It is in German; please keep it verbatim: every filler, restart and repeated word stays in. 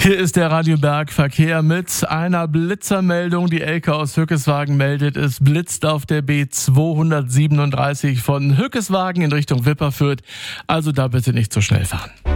Hier ist der Radio Berg Verkehr mit einer Blitzermeldung. Die Elke aus Hückeswagen meldet, es blitzt auf der B zweihundertsiebenunddreißig von Hückeswagen in Richtung Wipperfürth. Also da bitte nicht so schnell fahren.